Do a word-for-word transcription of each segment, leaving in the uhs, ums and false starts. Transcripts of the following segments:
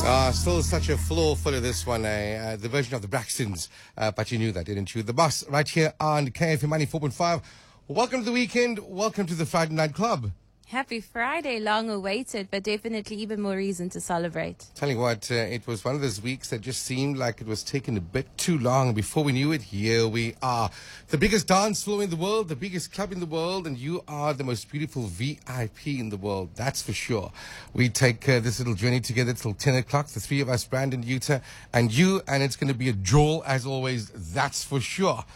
Uh, still such a floor full of this one, eh? Uh, the version of the Braxtons. Uh, but you knew that, didn't you? The Boss, right here on K F M ninety-four point five. Welcome to the weekend. Welcome to the Friday Night Club. Happy Friday, long awaited, but definitely even more reason to celebrate. Telling you what, uh, it was one of those weeks that just seemed like it was taking a bit too long. Before we knew it, here we are. The biggest dance floor in the world, the biggest club in the world, and you are the most beautiful V I P in the world, that's for sure. We take uh, this little journey together till ten o'clock, the three of us, Brandon, Yuta, and you, and it's going to be a drawl as always, that's for sure.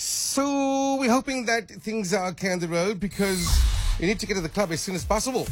So we're hoping that things are okay on the road because you need to get to the club as soon as possible.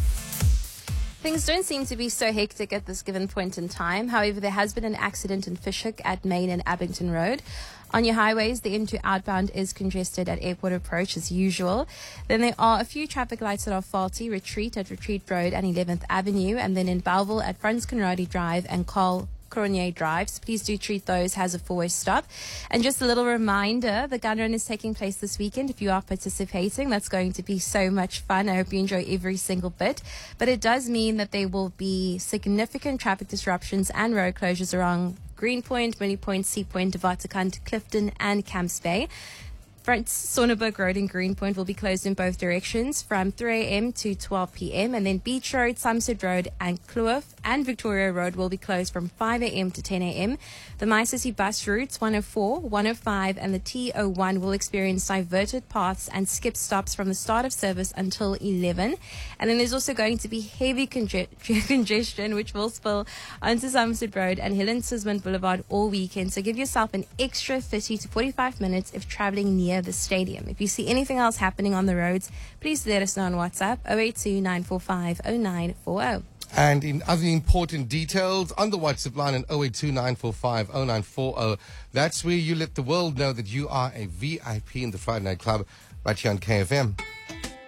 Things don't seem to be so hectic at this given point in time. However, there has been an accident in Fishhook at Main and Abington Road. On your highways, the into outbound is congested at Airport Approach as usual. Then there are a few traffic lights that are faulty. Retreat at Retreat Road and eleventh Avenue. And then in Belleville at Frans Conradi Drive and Carl Cronje Drives. Please do treat those as a four-way stop. And just a little reminder, the gun run is taking place this weekend. If you are participating, that's going to be so much fun. I hope you enjoy every single bit. But it does mean that there will be significant traffic disruptions and road closures around Greenpoint, Mini Point, Sea Point, Waterkant, Clifton and Camps Bay. Sonneberg Road in Greenpoint will be closed in both directions from three a.m. to twelve p.m. And then Beach Road, Somerset Road and Kloof and Victoria Road will be closed from five a.m. to ten a.m. The MyCity bus routes one oh four, one oh five and the T oh one will experience diverted paths and skip stops from the start of service until eleven. And then there's also going to be heavy conge- congestion which will spill onto Somerset Road and Helen Sisman Boulevard all weekend. So give yourself an extra thirty to forty-five minutes if traveling near the stadium. If you see anything else happening on the roads, please let us know on WhatsApp oh eight two, nine four five, oh nine four oh. And in other important details, on the WhatsApp line in oh eight two, nine four five, oh nine four oh, that's where you let the world know that you are a V I P in the Friday Night Club right here on K F M.